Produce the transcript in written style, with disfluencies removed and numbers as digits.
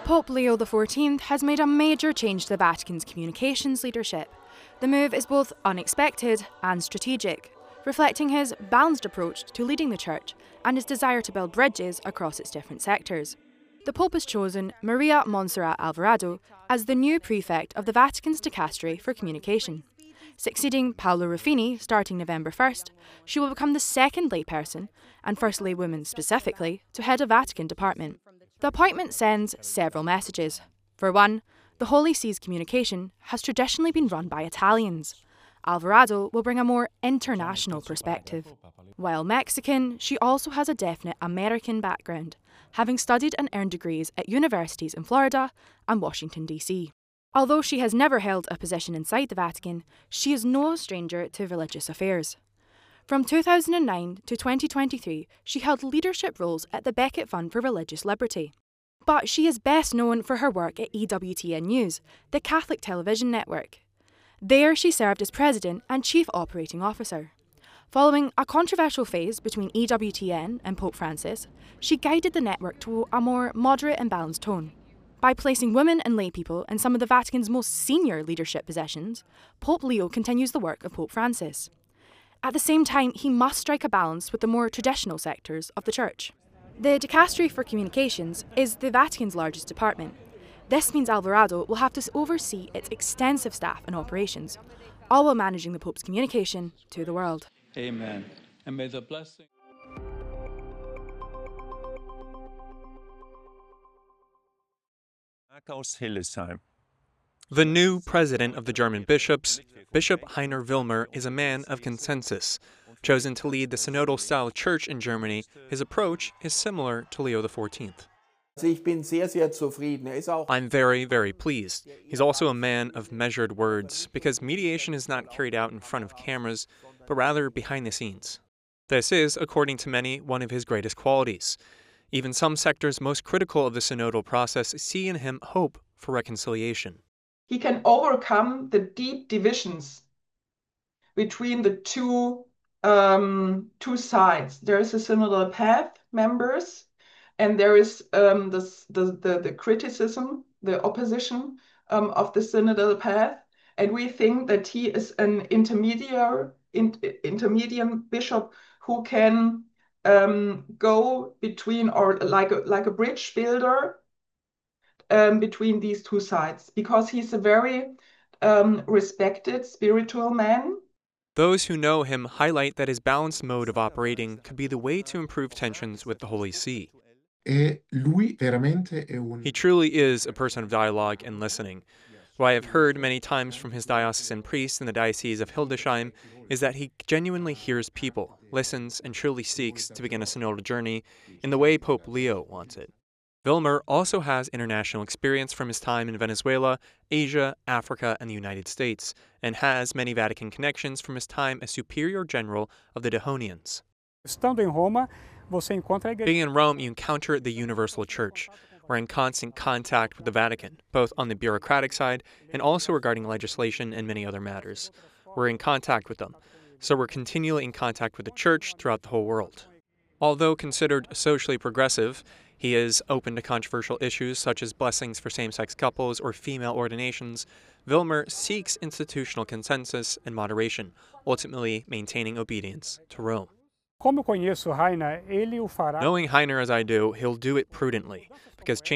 Pope Leo XIV has made a major change to the Vatican's communications leadership. The move is both unexpected and strategic, reflecting his balanced approach to leading the Church and his desire to build bridges across its different sectors. The Pope has chosen Maria Montserrat Alvarado as the new prefect of the Vatican's Dicastery for Communication. Succeeding Paolo Ruffini starting November 1st, she will become the second layperson, and first laywoman specifically, to head a Vatican department. The appointment sends several messages. For one, the Holy See's communication has traditionally been run by Italians. Alvarado will bring a more international perspective. While Mexican, she also has a definite American background, having studied and earned degrees at universities in Florida and Washington, D.C. Although she has never held a position inside the Vatican, she is no stranger to religious affairs. From 2009 to 2023, she held leadership roles at the Becket Fund for Religious Liberty. But she is best known for her work at EWTN News, the Catholic television network. There she served as president and chief operating officer. Following a controversial phase between EWTN and Pope Francis, she guided the network to a more moderate and balanced tone. By placing women and laypeople in some of the Vatican's most senior leadership positions, Pope Leo continues the work of Pope Francis. At the same time, he must strike a balance with the more traditional sectors of the Church. The Dicastery for Communications is the Vatican's largest department. This means Alvarado will have to oversee its extensive staff and operations, all while managing the Pope's communication to the world. Amen. And may the blessing... The new president of the German bishops, Bishop Heiner Wilmer, is a man of consensus. Chosen to lead the synodal-style church in Germany, his approach is similar to Leo XIV. I'm very, very pleased. He's also a man of measured words, because mediation is not carried out in front of cameras, but rather behind the scenes. This is, according to many, one of his greatest qualities. Even some sectors most critical of the synodal process see in him hope for reconciliation. He can overcome the deep divisions between the two sides. There is a synodal path members, and there is the criticism, the opposition of the synodal path. And we think that he is an intermediate bishop who can go between, or like a bridge builder between these two sides, because he's a very respected spiritual man. Those who know him highlight that his balanced mode of operating could be the way to improve tensions with the Holy See. He truly is a person of dialogue and listening. What I have heard many times from his diocesan priest in the Diocese of Hildesheim is that he genuinely hears people, listens, and truly seeks to begin a synodal journey in the way Pope Leo wants it. Wilmer also has international experience from his time in Venezuela, Asia, Africa, and the United States, and has many Vatican connections from his time as Superior General of the Dehonians. Being in Rome, you encounter the Universal Church. We're in constant contact with the Vatican, both on the bureaucratic side and also regarding legislation and many other matters. We're in contact with them, so we're continually in contact with the Church throughout the whole world. Although considered socially progressive, he is open to controversial issues such as blessings for same-sex couples or female ordinations. Wilmer seeks institutional consensus and moderation, ultimately maintaining obedience to Rome. Knowing Heiner as I do, he'll do it prudently, because